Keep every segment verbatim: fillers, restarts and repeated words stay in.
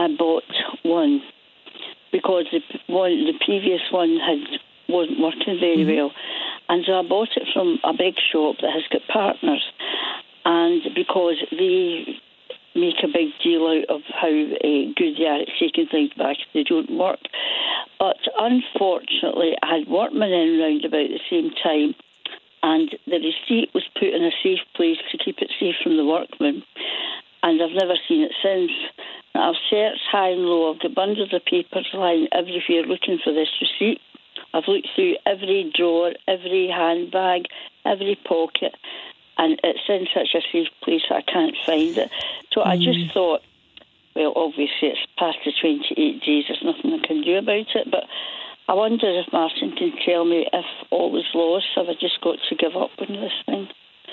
I bought one because the one, the previous one had wasn't working very mm-hmm. well, and so I bought it from a big shop that has got partners, and because they make a big deal out of how uh, good they are at taking things back if they don't work. But unfortunately, I had workmen in round about the same time, and the receipt was put in a safe place to keep it safe from the workmen, and I've never seen it since. I've searched high and low. I've got bundles of papers lying everywhere looking for this receipt. I've looked through every drawer, every handbag, every pocket, and it's in such a safe place I can't find it. So mm. I just thought, well, obviously it's past the twenty-eight days, there's nothing I can do about it, but I wonder if Martin can tell me if all is lost, have I just got to give up on this thing?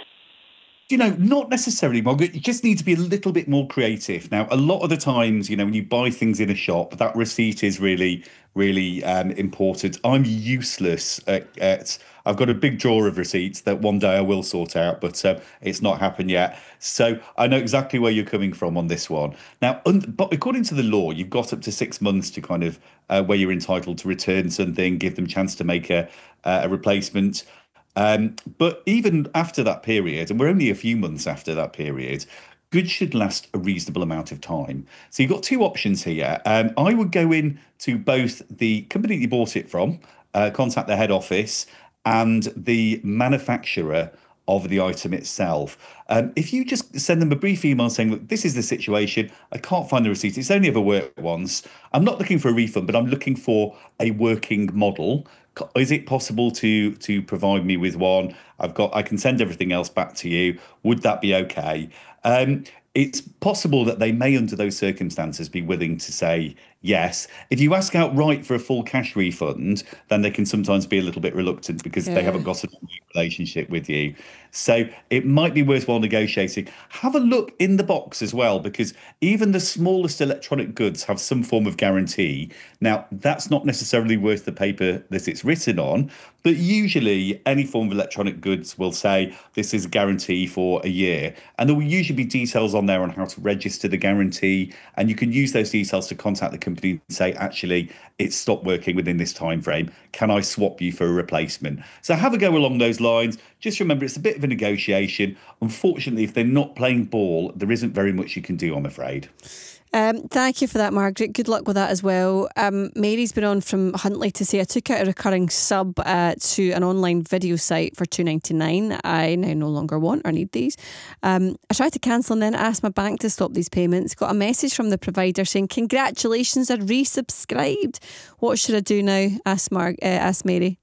You know, not necessarily, Margaret. You just need to be a little bit more creative. Now, a lot of the times, you know, when you buy things in a shop, that receipt is really, really um, important. I'm useless at, at, I've got a big drawer of receipts that one day I will sort out, but uh, it's not happened yet. So I know exactly where you're coming from on this one. Now, un- but according to the law, you've got up to six months to kind of uh, where you're entitled to return something, give them a chance to make a, uh, a replacement. Um, but even after that period, and we're only a few months after that period, goods should last a reasonable amount of time. So you've got two options here. Um, I would go in to both the company you bought it from, uh, contact the head office, and the manufacturer of the item itself. Um, if you just send them a brief email saying, look, this is the situation, I can't find the receipt, it's only ever worked once, I'm not looking for a refund, but I'm looking for a working model. Is it possible to to provide me with one? I've got, I can send everything else back to you. Would that be okay? Um, it's possible that they may, under those circumstances, be willing to say yes. If you ask outright for a full cash refund, then they can sometimes be a little bit reluctant because yeah. they haven't got a relationship with you. So it might be worthwhile negotiating. Have a look in the box as well, because even the smallest electronic goods have some form of guarantee. Now, that's not necessarily worth the paper that it's written on, but usually any form of electronic goods will say this is a guarantee for a year. And there will usually be details on there on how to register the guarantee. And you can use those details to contact the company and say, actually, it's stopped working within this time frame. Can I swap you for a replacement? So have a go along those lines. Just remember, it's a bit of a negotiation. Unfortunately, if they're not playing ball, there isn't very much you can do, I'm afraid. Um, thank you for that, Margaret. Good luck with that as well. Um, Mary's been on from Huntly to say, I took out a recurring sub uh, to an online video site for two pounds ninety-nine. I now no longer want or need these. Um, I tried to cancel and then asked my bank to stop these payments. Got a message from the provider saying, congratulations, I resubscribed. What should I do now? Asked, Mar- uh, asked Mary.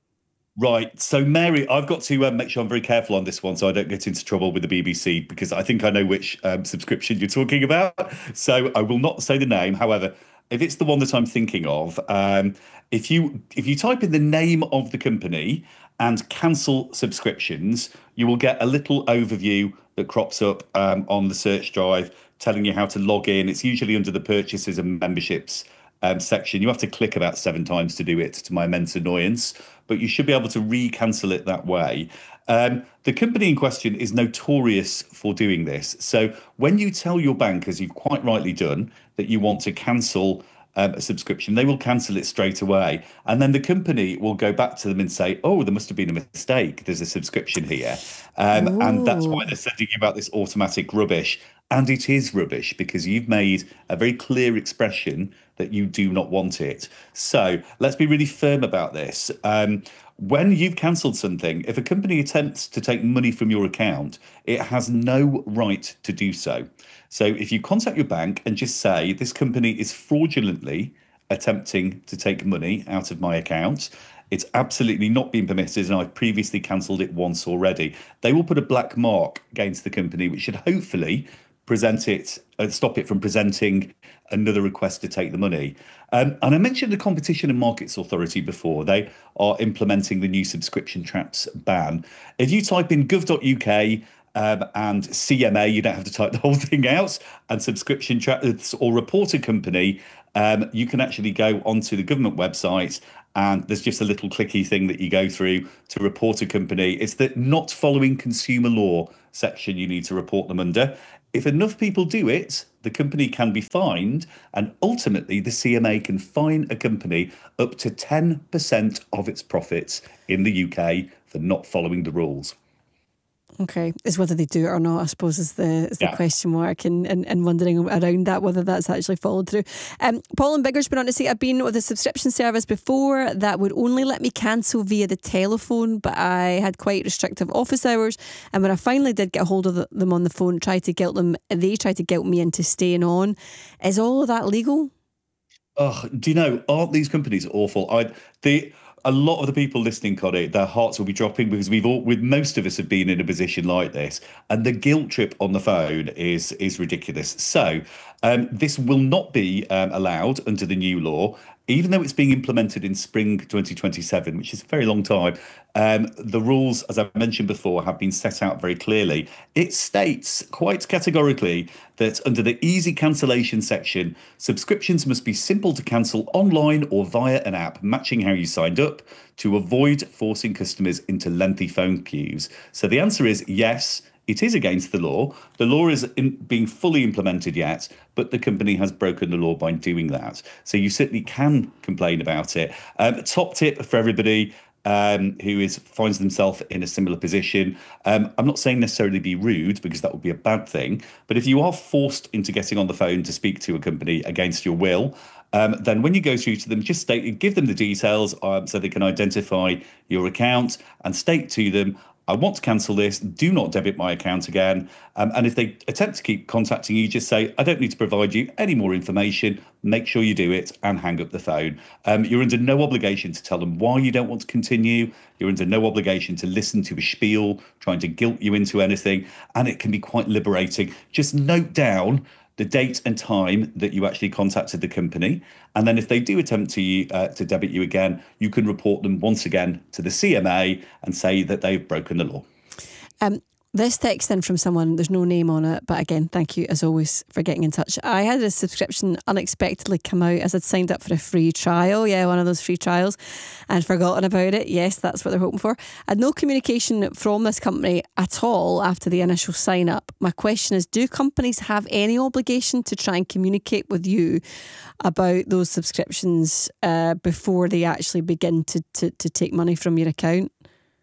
Right. So, Mary, I've got to uh, make sure I'm very careful on this one so I don't get into trouble with the B B C, because I think I know which um, subscription you're talking about. So I will not say the name. However, if it's the one that I'm thinking of, um, if you if you type in the name of the company and cancel subscriptions, you will get a little overview that crops up um, on the search drive telling you how to log in. It's usually under the purchases and memberships Um, section. You have to click about seven times to do it, to my immense annoyance, but you should be able to re-cancel it that way. Um, the company in question is notorious for doing this. So when you tell your bank, as you've quite rightly done, that you want to cancel um, a subscription, they will cancel it straight away. And then the company will go back to them and say, oh, there must have been a mistake. There's a subscription here. Um, and that's why they're sending you about this automatic rubbish. And it is rubbish because you've made a very clear expression that you do not want it. So let's be really firm about this. Um, when you've cancelled something, if a company attempts to take money from your account, it has no right to do so. So if you contact your bank and just say, this company is fraudulently attempting to take money out of my account, it's absolutely not been permitted, and I've previously cancelled it once already, they will put a black mark against the company, which should hopefully present it, uh, stop it from presenting another request to take the money. Um, and I mentioned the Competition and Markets Authority before. They are implementing the new subscription traps ban. If you type in gov dot U K um, and C M A, you don't have to type the whole thing out, and subscription traps or report a company, um, you can actually go onto the government website And there's just a little clicky thing that you go through to report a company. It's the not following consumer law section you need to report them under. If enough people do it, the company can be fined, and ultimately the C M A can fine a company up to ten percent of its profits in the U K for not following the rules. Okay, is whether they do it or not, I suppose, is the is the Yeah. question mark, and, and, and wondering around that, whether that's actually followed through. Um, Paul and Bigger's been on to say, I've been with a subscription service before that would only let me cancel via the telephone, but I had quite restrictive office hours. And when I finally did get a hold of the, them on the phone, tried to guilt them, they tried to guilt me into staying on. Is all of that legal? Oh, do you know, aren't these companies awful? I the a lot of the people listening, Connie, their hearts will be dropping because we've all, with most of us, have been in a position like this, and the guilt trip on the phone is is ridiculous. So, um, this will not be um, allowed under the new law, even though it's being implemented in spring twenty twenty-seven, which is a very long time. Um, the rules, as I've mentioned before, have been set out very clearly. It states quite categorically that under the easy cancellation section, subscriptions must be simple to cancel online or via an app matching how you signed up to avoid forcing customers into lengthy phone queues. So the answer is yes. It is against the law. The law is in being fully implemented yet, but the company has broken the law by doing that. So you certainly can complain about it. Um, top tip for everybody um, who is finds themselves in a similar position. Um, I'm not saying necessarily be rude, because that would be a bad thing. But if you are forced into getting on the phone to speak to a company against your will, um, then when you go through to them, just state, give them the details um, so they can identify your account, and state to them, I want to cancel this. Do not debit my account again. Um, and if they attempt to keep contacting you, just say, I don't need to provide you any more information. Make sure you do it and hang up the phone. Um, you're under no obligation to tell them why you don't want to continue. You're under no obligation to listen to a spiel trying to guilt you into anything. And it can be quite liberating. Just note down the date and time that you actually contacted the company. And then if they do attempt to uh, to debit you again, you can report them once again to the C M A and say that they've broken the law. Um, this text in from someone, there's no name on it, but again, thank you as always for getting in touch. I had a subscription unexpectedly come out as I'd signed up for a free trial. Yeah, one of those free trials, and forgotten about it. Yes, that's what they're hoping for. I had no communication from this company at all after the initial sign up. My question is, do companies have any obligation to try and communicate with you about those subscriptions uh, before they actually begin to, to, to take money from your account?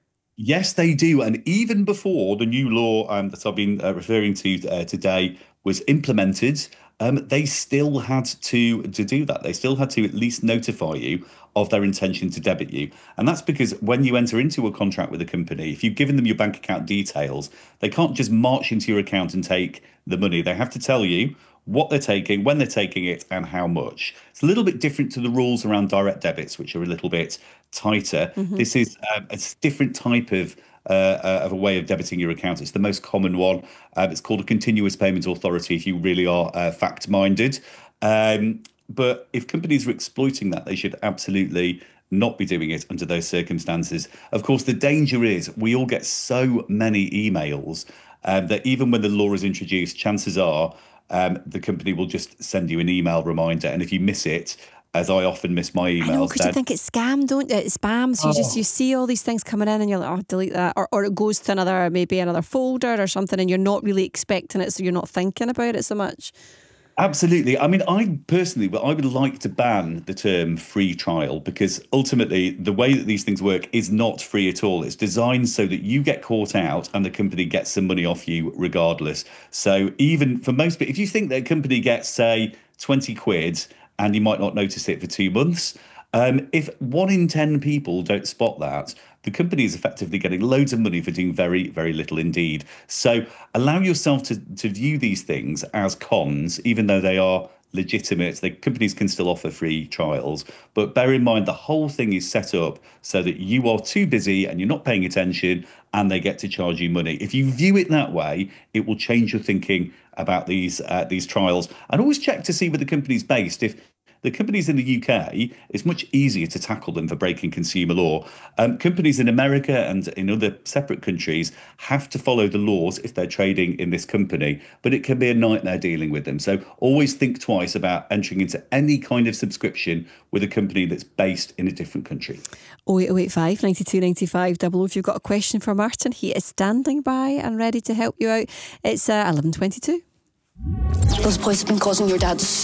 Yes, they do. And even before the new law um, that I've been uh, referring to uh, today was implemented, um, they still had to, to do that. They still had to at least notify you of their intention to debit you. And that's because when you enter into a contract with a company, if you've given them your bank account details, they can't just march into your account and take the money. They have to tell you what they're taking, when they're taking it, and how much. It's a little bit different to the rules around direct debits, which are a little bit tighter. Mm-hmm. This is um, a different type of uh, uh, of a way of debiting your account. It's the most common one. Um, it's called a continuous payment authority if you really are uh, fact-minded. Um, but if companies are exploiting that, they should absolutely not be doing it under those circumstances. Of course, the danger is we all get so many emails um, that even when the law is introduced, chances are Um, the company will just send you an email reminder, and if you miss it, as I often miss my emails, I know, because you think it's scam, don't you? It's spam. So you Oh. just you see all these things coming in, and you're like, oh, delete that, or or it goes to another maybe another folder or something, and you're not really expecting it, so you're not thinking about it so much. Absolutely. I mean, I personally, I would like to ban the term free trial, because ultimately the way that these things work is not free at all. It's designed so that you get caught out and the company gets some money off you regardless. So even for most people, if you think that a company gets, say, twenty quid and you might not notice it for two months, um, if one in ten people don't spot that, the company is effectively getting loads of money for doing very, very little indeed. So allow yourself to, to view these things as cons, even though they are legitimate. The companies can still offer free trials. But bear in mind, the whole thing is set up so that you are too busy and you're not paying attention, and they get to charge you money. If you view it that way, it will change your thinking about these uh, these trials. And always check to see where the company's based. If The companies in the U K, it's much easier to tackle them for breaking consumer law. Um, companies in America and in other separate countries have to follow the laws if they're trading in this company, but it can be a nightmare dealing with them. So always think twice about entering into any kind of subscription with a company that's based in a different country. oh eight oh eight five, nine two nine five, double oh. If you've got a question for Martin, he is standing by and ready to help you out. It's uh, eleven twenty-two. Those boys have been causing your dad's